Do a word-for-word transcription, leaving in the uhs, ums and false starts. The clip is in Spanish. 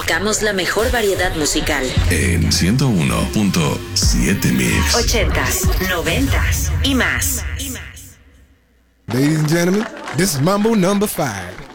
Buscamos la mejor variedad musical. En ciento uno punto siete Mix. Ochentas, noventas y más. Ladies and gentlemen, this is Mambo number five.